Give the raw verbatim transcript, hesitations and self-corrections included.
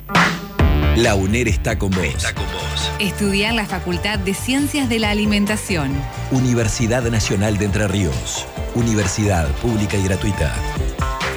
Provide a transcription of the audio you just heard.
La UNER está con vos. Está con vos. Estudia en la Facultad de Ciencias de la Alimentación. Universidad Nacional de Entre Ríos. Universidad pública y gratuita.